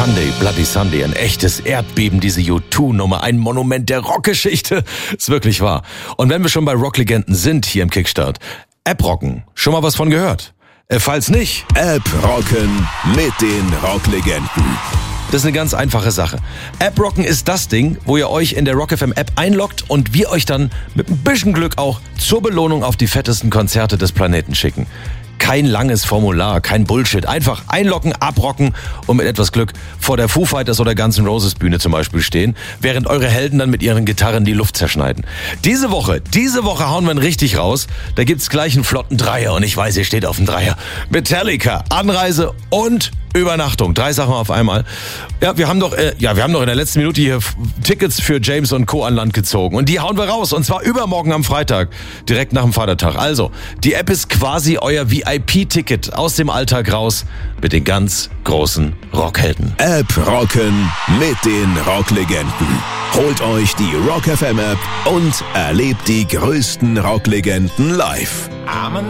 Sunday, Bloody Sunday, ein echtes Erdbeben, diese U2-Nummer, ein Monument der Rockgeschichte. Ist wirklich wahr. Und wenn wir schon bei Rocklegenden sind hier im Kickstart, App-Rocken, schon mal was von gehört? Falls nicht, App-Rocken mit den Rocklegenden. das ist eine ganz einfache Sache. App-Rocken ist das Ding, wo ihr euch in der Rock FM App einloggt und wir euch dann mit ein bisschen Glück auch zur Belohnung auf die fettesten Konzerte des Planeten schicken. Kein langes Formular, kein Bullshit. Einfach einloggen, abrocken und mit etwas Glück vor der Foo Fighters oder Guns N' Roses Bühne zum Beispiel stehen, während eure Helden dann mit ihren Gitarren die Luft zerschneiden. Diese Woche hauen wir ihn richtig raus. Da gibt's gleich einen flotten Dreier und ich weiß, ihr steht auf dem Dreier. Metallica, Anreise und Übernachtung. 3 Sachen auf einmal. Ja, wir haben doch in der letzten Minute hier Tickets für James und Co. an Land gezogen. Und die hauen wir raus. Und zwar übermorgen am Freitag. Direkt nach dem Vatertag. Also, die App ist quasi euer VIP-Ticket aus dem Alltag raus mit den ganz großen Rockhelden. App-Rocken mit den Rocklegenden. Holt euch die Rock FM App und erlebt die größten Rocklegenden live.